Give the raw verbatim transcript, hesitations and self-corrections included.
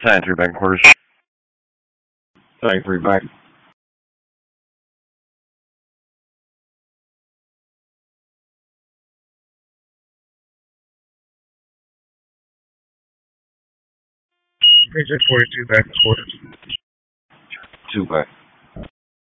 Sign three back quarters. Sign three back. Page forty-two back quarters. Two back.